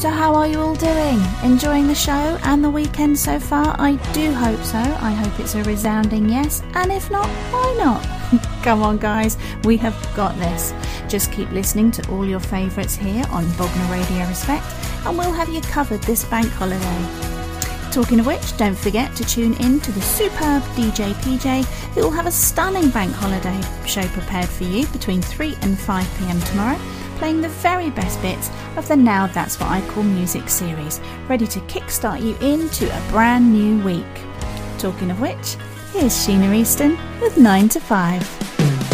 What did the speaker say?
So how are you all doing? Enjoying the show and the weekend so far? I do hope so. I hope it's a resounding yes, and if not, why not? Come on guys, we have got this. Just keep listening to all your favourites here on Bognor Radio Respect, and we'll have you covered this bank holiday. Talking of which, don't forget to tune in to the superb DJ PJ, who will have a stunning bank holiday show prepared for you between 3 and 5 p.m. tomorrow, playing the very best bits of the Now That's What I Call Music series, ready to kickstart you into a brand new week. Talking of which, here's Sheena Easton with 9 to 5.